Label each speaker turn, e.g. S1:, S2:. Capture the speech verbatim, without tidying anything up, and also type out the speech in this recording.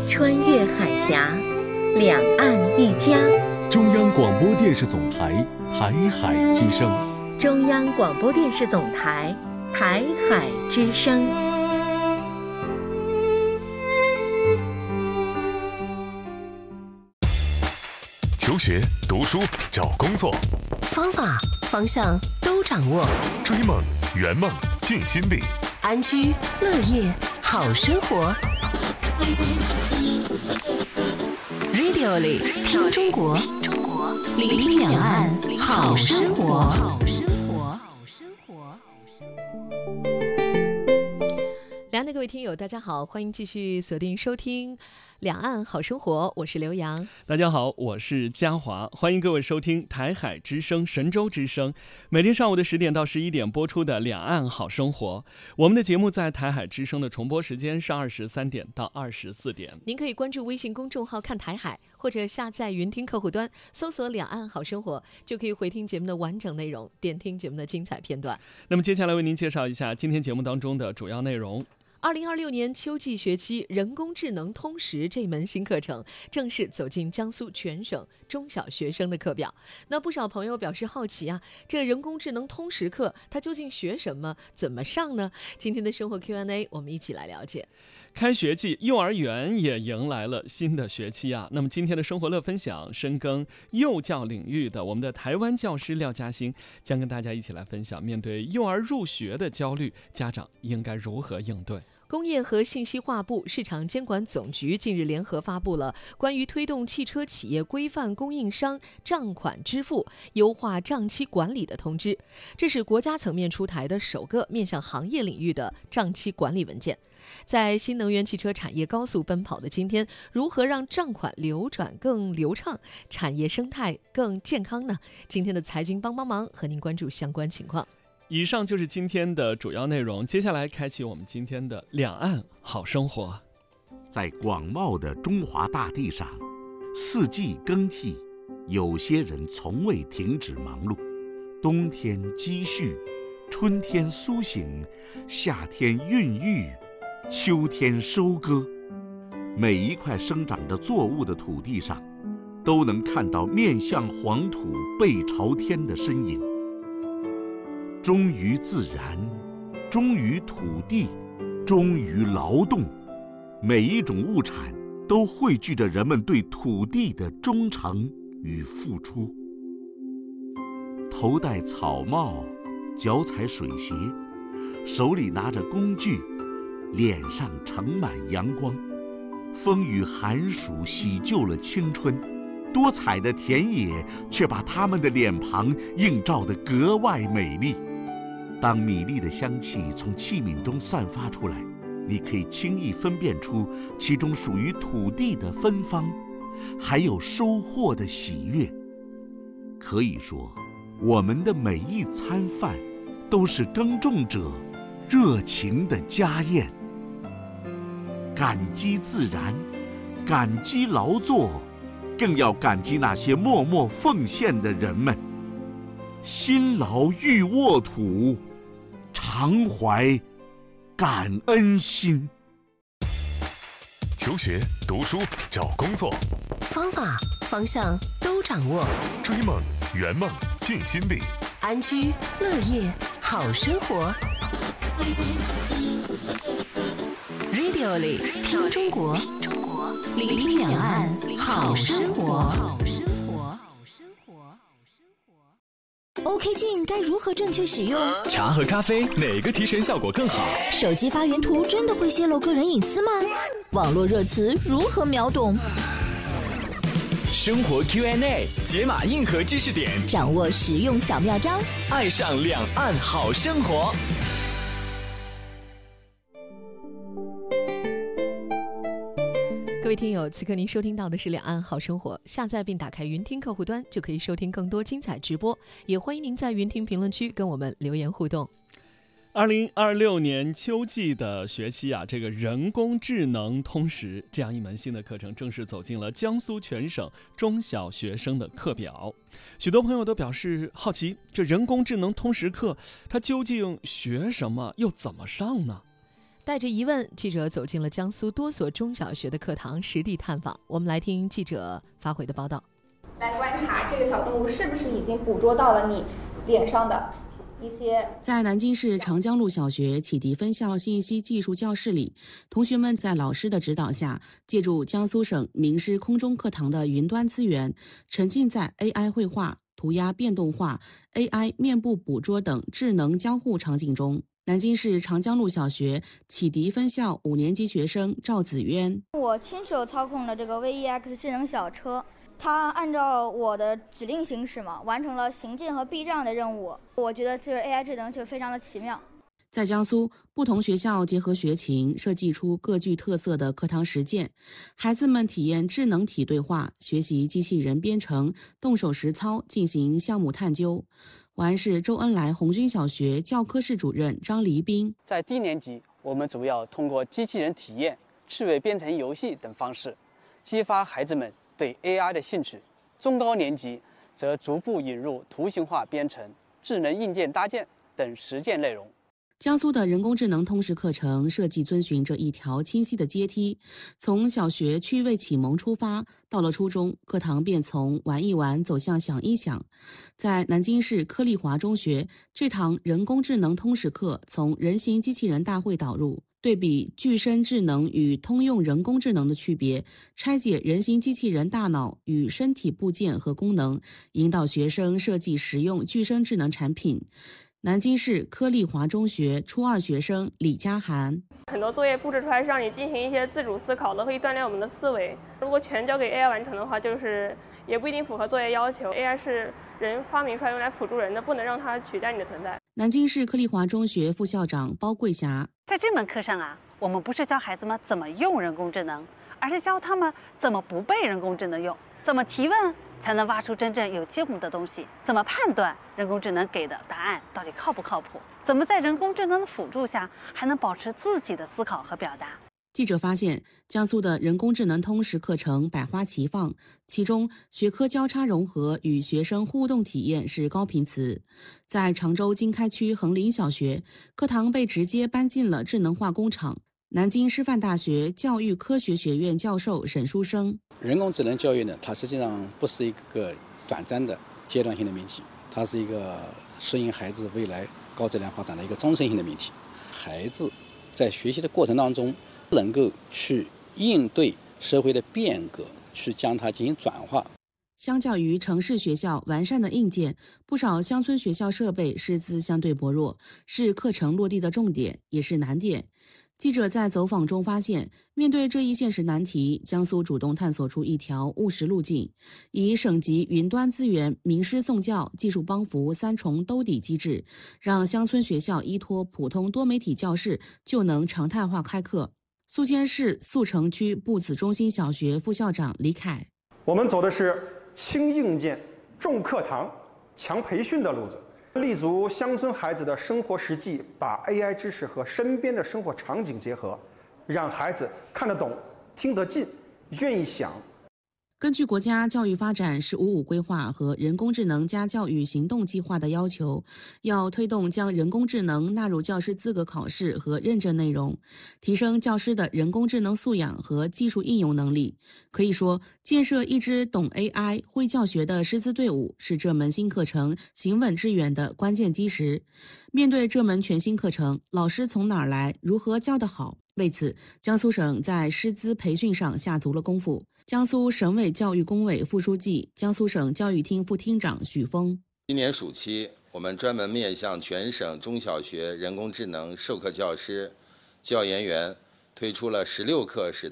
S1: 穿越海峡，两岸一家。
S2: 中央广播电视总台台海之声。
S1: 中央广播电视总台台海之声。
S3: 求学、读书、找工作，
S4: 方法、方向都掌握。
S3: 追梦、圆梦、尽心力，
S4: 安居乐业好生活。Radio 里听中国，聆听两岸好生活。
S5: 两岸的各位听友，大家好，欢迎继续锁定收听两岸好生活，我是刘洋。
S2: 大家好，我是嘉华，欢迎各位收听台海之声、神州之声，每天上午的十点到十一点播出的两岸好生活。我们的节目在台海之声的重播时间是二十三点到二十四点。
S5: 您可以关注微信公众号看台海，或者下载云听客户端，搜索两岸好生活，就可以回听节目的完整内容，点听节目的精彩片段。
S2: 那么接下来为您介绍一下今天节目当中的主要内容。
S5: 二零二六年秋季学期人工智能通识这门新课程正式走进江苏全省中小学生的课表。那不少朋友表示好奇啊，这人工智能通识课它究竟学什么，怎么上呢？今天的生活 Q and A 我们一起来了解。
S2: 开学季，幼儿园也迎来了新的学期啊。那么今天的生活乐分享，深耕幼教领域的我们的台湾教师廖嘉欣将跟大家一起来分享，面对幼儿入学的焦虑，家长应该如何应对。
S5: 工业和信息化部市场监管总局近日联合发布了关于推动汽车企业规范供应商账款支付、优化账期管理的通知。这是国家层面出台的首个面向行业领域的账期管理文件。在新能源汽车产业高速奔跑的今天，如何让账款流转更流畅，产业生态更健康呢？今天的财经帮帮忙和您关注相关情况。
S2: 以上就是今天的主要内容，接下来开启我们今天的两岸好生活。
S6: 在广袤的中华大地上，四季更替，有些人从未停止忙碌。冬天积蓄，春天苏醒，夏天孕育，秋天收割。每一块生长着作物的土地上，都能看到面向黄土背朝天的身影。忠于自然，忠于土地，忠于劳动，每一种物产都汇聚着人们对土地的忠诚与付出。头戴草帽，脚踩水鞋，手里拿着工具，脸上盛满阳光。风雨寒暑洗旧了青春，多彩的田野却把他们的脸庞映照得格外美丽。当米粒的香气从器皿中散发出来，你可以轻易分辨出其中属于土地的芬芳，还有收获的喜悦。可以说，我们的每一餐饭都是耕种者热情的家宴。感激自然，感激劳作，更要感激那些默默奉献的人们。辛劳欲沃土，常怀感恩心。
S3: 求学、读书、找工作，
S4: 方法、方向都掌握。
S3: 追梦、圆梦、尽心力，
S4: 安居乐业好生活。Radio 里听中国，聆听两岸好生活。
S7: OK 镜该如何正确使用？
S8: 茶和咖啡哪个提神效果更好？
S7: 手机发原图真的会泄露个人隐私吗？网络热词如何秒懂？
S8: 生活 Q and A 解码硬核知识点，
S7: 掌握实用小妙招，
S8: 爱上两岸好生活。
S5: 各位听友，此刻您收听到的是两岸好生活，下载并打开云听客户端就可以收听更多精彩直播，也欢迎您在云听评论区跟我们留言互动。
S2: 二零二六年秋季的学期啊，这个人工智能通识这样一门新的课程正式走进了江苏全省中小学生的课表。许多朋友都表示好奇，这人工智能通识课它究竟学什么，又怎么上呢？
S5: 带着疑问，记者走进了江苏多所中小学的课堂，实地探访。我们来听记者发回的报道。
S9: 来观察这个小动物是不是已经捕捉到了你脸上的一些。
S10: 在南京市长江路小学启迪分校信息技术教室里，同学们在老师的指导下，借助江苏省名师空中课堂的云端资源，沉浸在 A I 绘画、涂鸦变动画、A I 面部捕捉等智能交互场景中。南京市长江路小学启迪分校五年级学生赵子渊：
S11: 我亲手操控了这个 V E X 智能小车，它按照我的指令行驶嘛，完成了行进和避障的任务。我觉得这 A I 智能就非常的奇妙。
S10: 在江苏，不同学校结合学情，设计出各具特色的课堂实践，孩子们体验智能体对话，学习机器人编程，动手实操，进行项目探究。华安市周恩来红军小学教科室主任张黎斌：
S12: 在低年级，我们主要通过机器人体验、趣味编程游戏等方式，激发孩子们对 A I 的兴趣。中高年级则逐步引入图形化编程、智能硬件搭建等实践内容。
S10: 江苏的人工智能通识课程设计遵循着一条清晰的阶梯，从小学趣味启蒙出发，到了初中，课堂便从玩一玩走向想一想。在南京市柯立华中学，这堂人工智能通识课从人形机器人大会导入，对比具身智能与通用人工智能的区别，拆解人形机器人大脑与身体部件和功能，引导学生设计实用具身智能产品。南京市柯立华中学初二学生李佳涵：
S13: 很多作业布置出来是让你进行一些自主思考的，可以锻炼我们的思维。如果全交给 A I 完成的话，就是也不一定符合作业要求。A I 是人发明出来用来辅助人的，不能让它取代你的存在。
S10: 南京市柯立华中学副校长包桂霞：
S14: 在这门课上啊，我们不是教孩子们怎么用人工智能，而是教他们怎么不被人工智能用，怎么提问才能挖出真正有用的东西，怎么判断人工智能给的答案到底靠不靠谱，怎么在人工智能的辅助下还能保持自己的思考和表达。
S10: 记者发现，江苏的人工智能通识课程百花齐放，其中学科交叉融合与学生互动体验是高频词。在常州经开区横林小学，课堂被直接搬进了智能化工厂。南京师范大学教育科学学院教授沈书生：
S15: 人工智能教育呢，它实际上不是一个短暂的阶段性的命题，它是一个适应孩子未来高质量发展的一个终身性的命题。孩子在学习的过程当中，能够去应对社会的变革，去将它进行转化。
S10: 相较于城市学校完善的硬件，不少乡村学校设备师资相对薄弱，是课程落地的重点，也是难点。记者在走访中发现，面对这一现实难题，江苏主动探索出一条务实路径，以省级云端资源、名师送教、技术帮扶三重兜底机制，让乡村学校依托普通多媒体教室就能常态化开课。宿迁市宿城区步子中心小学副校长李凯：
S16: 我们走的是轻硬件、重课堂、强培训的路子。立足乡村孩子的生活实际，把 A I 知识和身边的生活场景结合，让孩子看得懂、听得进、愿意想。
S10: 根据国家教育发展“十五五”规划和人工智能加教育行动计划的要求，要推动将人工智能纳入教师资格考试和认证内容，提升教师的人工智能素养和技术应用能力。可以说，建设一支懂 A I、会教学的师资队伍，是这门新课程行稳致远的关键基石。面对这门全新课程，老师从哪儿来，如何教得好？为此，江苏省在师资培训上下足了功夫。江苏省委教育工委副书记、江苏省教育厅副厅长许峰：
S17: 今年暑期，我们专门面向全省中小学人工智能授课教师、教研员，推出了十六课时的